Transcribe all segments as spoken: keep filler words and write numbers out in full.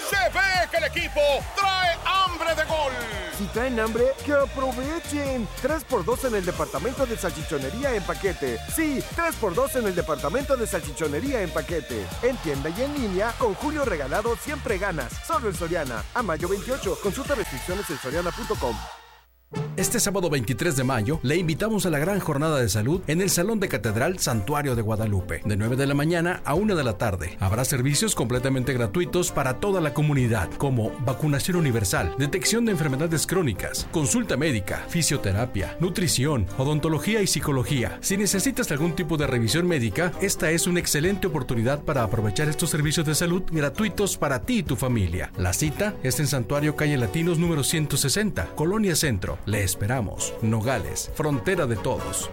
Se ve que el equipo trae hambre de gol. Si traen hambre, ¡que aprovechen! tres por dos en el departamento de salchichonería en paquete. Sí, tres por dos en el departamento de salchichonería en paquete. En tienda y en línea, con Julio Regalado siempre ganas. Solo en Soriana. A mayo veintiocho. Consulta restricciones en soriana punto com. Este sábado veintitrés de mayo le invitamos a la gran jornada de salud en el Salón de Catedral Santuario de Guadalupe, de nueve de la mañana a una de la tarde. Habrá servicios completamente gratuitos para toda la comunidad, como vacunación universal, detección de enfermedades crónicas, consulta médica, fisioterapia, nutrición, odontología y psicología. Si necesitas algún tipo de revisión médica, esta es una excelente oportunidad para aprovechar estos servicios de salud gratuitos para ti y tu familia. La cita es en Santuario Calle Latinos número ciento sesenta, Colonia Centro. Le esperamos. Nogales, frontera de todos.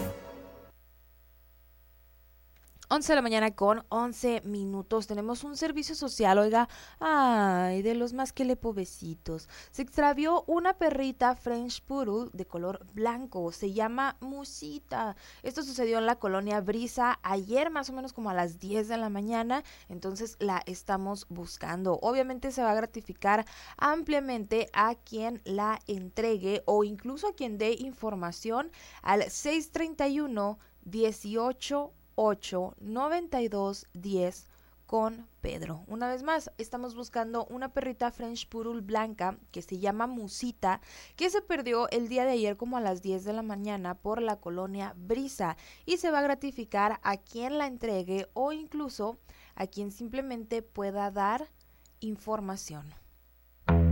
once de la mañana con once minutos. Tenemos un servicio social, oiga, ay, de los más que le pobecitos. Se extravió una perrita French Poodle de color blanco, se llama Musita. Esto sucedió en la colonia Brisa ayer más o menos como a las diez de la mañana, entonces la estamos buscando. Obviamente se va a gratificar ampliamente a quien la entregue o incluso a quien dé información al seis treinta y uno dieciocho ocho noventa y dos diez con Pedro. Una vez más, estamos buscando una perrita French Poodle blanca que se llama Musita, que se perdió el día de ayer como a las diez de la mañana por la colonia Brisa, y se va a gratificar a quien la entregue o incluso a quien simplemente pueda dar información.